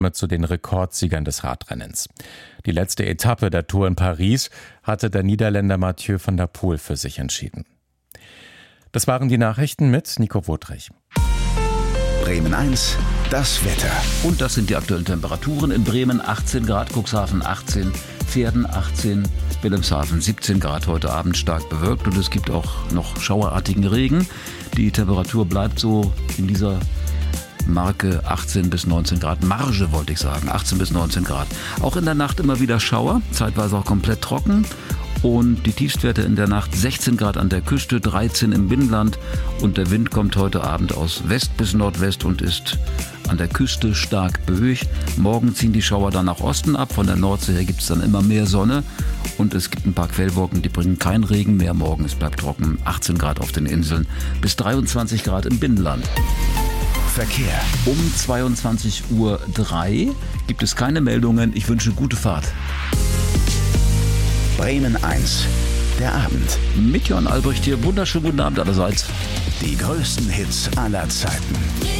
zu den Rekordsiegern des Radrennens. Die letzte Etappe der Tour in Paris hatte der Niederländer Mathieu van der Poel für sich entschieden. Das waren die Nachrichten mit Nico Wodrich. Bremen 1, das Wetter. Und das sind die aktuellen Temperaturen. In Bremen 18 Grad, Cuxhaven 18, Pferden 18, Wilhelmshaven 17 Grad, heute Abend stark bewölkt und es gibt auch noch schauerartigen Regen. Die Temperatur bleibt so in dieser Marke 18 bis 19 Grad, Marge wollte ich sagen, 18 bis 19 Grad. Auch in der Nacht immer wieder Schauer, zeitweise auch komplett trocken. Und die Tiefstwerte in der Nacht 16 Grad an der Küste, 13 im Binnenland und der Wind kommt heute Abend aus West bis Nordwest und ist an der Küste stark böig. Morgen ziehen die Schauer dann nach Osten ab, von der Nordsee her gibt es dann immer mehr Sonne und es gibt ein paar Quellwolken, die bringen keinen Regen mehr. Morgen es bleibt trocken, 18 Grad auf den Inseln bis 23 Grad im Binnenland. Verkehr. Um 22:03 Uhr gibt es keine Meldungen. Ich wünsche gute Fahrt. Bremen 1, der Abend. Mit Jörn Albrecht hier. Wunderschönen guten Abend allerseits. Die größten Hits aller Zeiten.